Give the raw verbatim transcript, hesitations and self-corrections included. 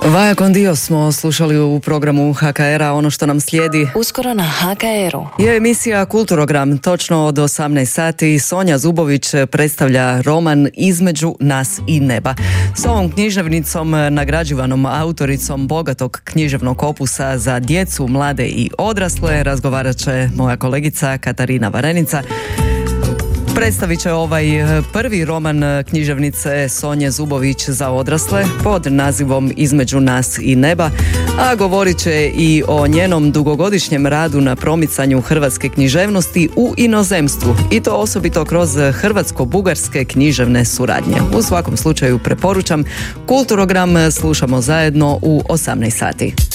Vaja con Dio smo slušali u programu ha ka era. Ono što nam slijedi uskoro na ha ka eru je emisija Kulturogram. Točno od osamnaest sati Sonja Zubović predstavlja roman Između nas i neba. S ovom književnicom, nagrađivanom autoricom bogatog književnog opusa za djecu, mlade i odrasle, razgovarat će moja kolegica Katarina Varenica. Predstavit će ovaj prvi roman književnice Sonje Zubović za odrasle pod nazivom Između nas i neba, a govorit će i o njenom dugogodišnjem radu na promicanju hrvatske književnosti u inozemstvu, i to osobito kroz hrvatsko-bugarske književne suradnje. U svakom slučaju preporučam Kulturogram, slušamo zajedno u osamnaest sati.